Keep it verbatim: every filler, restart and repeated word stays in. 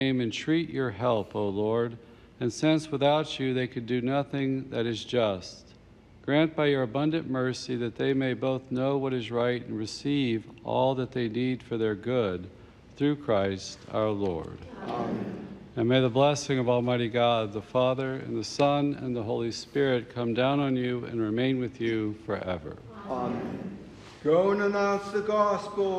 name entreat your help, O Lord, and since without you they could do nothing that is just, grant by your abundant mercy that they may both know what is right and receive all that they need for their good, through Christ our Lord. Amen. And may the blessing of Almighty God, the Father, and the Son, and the Holy Spirit come down on you and remain with you forever. Amen. Go and announce the gospel.